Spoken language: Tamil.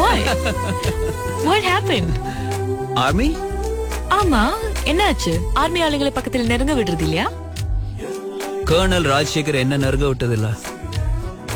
Why? What happened? ஆர்மி ஆமா, என்னாச்சு? ஆர்மி ஆளுங்களை பக்கத்தில் நெருங்க விடுறது இல்லையா? கர்னல் ராஜசேகர் என்ன நெருங்க விட்டதில்ல.